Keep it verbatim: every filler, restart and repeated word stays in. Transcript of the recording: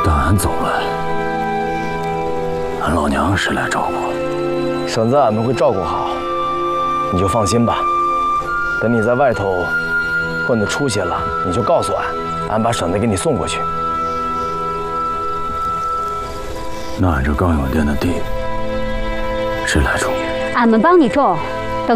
等俺走了，俺老娘谁来照顾？ 婶子，俺们会照顾好，你就放心吧。等你在外头混得出息了，你就告诉俺，俺把婶子给你送过去。 那俺这刚有店的地，谁来种？ 俺们帮你种。